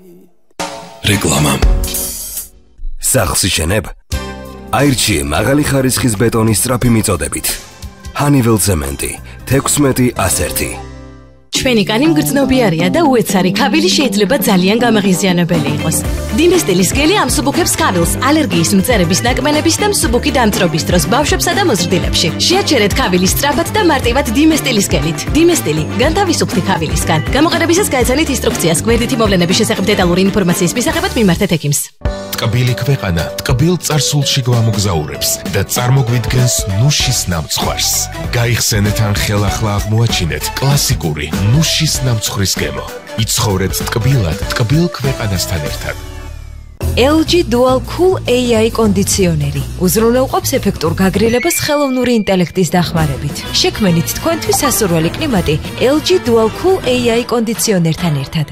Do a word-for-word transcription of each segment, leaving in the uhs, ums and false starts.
რეკლამა. სახლს იშენებ? აირჩიე მაღალი ხარისხის ბეტონის სწრაფი მიწოდებით. Honeywell ცემენტი თექვსმეტი ასი. ჩვენი კანი მგრძნობიარია და უეცარი ქავილი შეიძლება ძალიან გამაღიზიანებელი იყოს. Dimestilis გელი ამსუბუქებს ქავილს ალერგიის მწერების ნაკმენების და მსუბუქი დამწრობის დროს ბავშვებსა და მოზრდილებში. შეაჩერეთ ქავილის სწრაფად და მარტივად Dimestilis გელით. Dimestili განთავისუფლდი ქავილისგან. გამოყენებისას გაეცანით ინსტრუქციას. გვერდითი მოვლენების შესახებ დეტალური ინფორმაციის მისაღებად მიმართეთ ექიმს. ტკბილი ქვეყანა ტკბილ წარსულში გვამოგზაურებს და წარმოგვიდგენს ნუშის ნამცხვარს. გაიხსენეთ ან ხელახლა აღმოაჩინეთ კლასიკური ნუშის ნამცხვრის გემო. იცხოვრეთ ტკბილად ტკბილ ქვეყანასთან ერთად. ელ ჯი Dual Cool ეი აი კონდიციონერი უზრუნველყოფს ეფექტურ გაგრილებას ხელოვნური ინტელექტის დახმარებით. შექმნით თქვენთვის სასურველი კლიმატი ელ ჯი Dual Cool ეი აი კონდიციონერთან ერთად.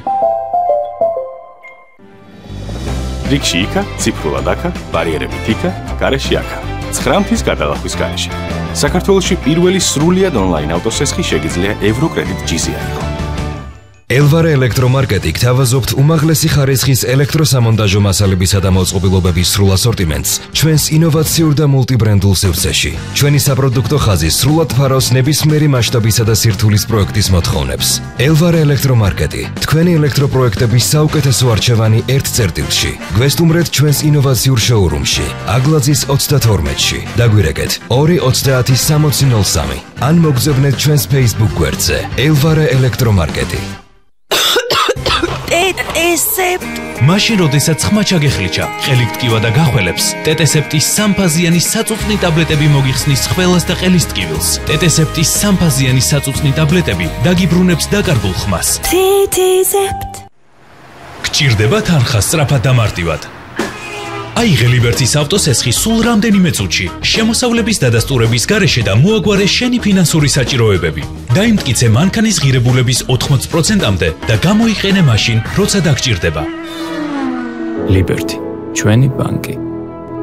რიგში იქა, ციფრულად აქა, ბარიერებით იქა, გარეშე აქა. ცხრამთის გადალახვის გარეშე. საქართველოში პირველი სრულიად ონლაინ ავტოსესხი შეგიძლია ევროკრედიტ ჯიზი აიღო. ელვარე ელექტრომარკეტი გთავაზობთ უმაღლესი ხარისხის ელექტროსამონტაჟო მასალებისა და მოწყობილობების სრულ ასორტიმენტს ჩვენს ინოვაციურ და მულტიბრენდულ სივრცეში. ჩვენი საპროდუქტო ხაზი სრულად ფარავს ნებისმიერი მასშტაბისა და სირთულის პროექტის მოთხოვნებს. ელვარე ელექტრომარკეტი თქვენი ელექტროპროექტების საუკეთესო არჩევანი ერთ წერტილში. გვესტუმრეთ ჩვენს ინოვაციურ შოურუმში, აგლაძის ოცდათორმეტში. დაგვირეკეთ ორი ოცდაათი სამოცი ნოლ სამი. ან მოგზავნეთ ჩვენს Facebook გვერდზე ელვარე ელექტრომარკეტი. ტეტესეპტ მაშინ როდესაც ხმა ჩაგეხლიჩა, ყელით ტკივა და გახველებს, ტეტესეპტის სამფაზიანი საწუწნი ტაბლეტები მოგიხსნის ხველას და ყელის ტკივილს. ტეტესეპტის სამფაზიანი საწუწნი ტაბლეტები დაგიბრუნებს დაკარგულ ხმას. ტეტესეპტ გჭირდება თანხა სწრაფად და მარტივად. აიღე ლიბერტის ავტოსესხი სულ რამდენიმე წუთში, შემოსავლების დადასტურების გარეშე და მოაგვარე შენი ფინანსური საჭიროებები. დაიმტკიცე მანქანის ღირებულების ოთხმოცი პროცენტამდე და გამოიყენე მაშინ, როცა დაგჭირდება. ლიბერტი, ჩვენი ბანკი.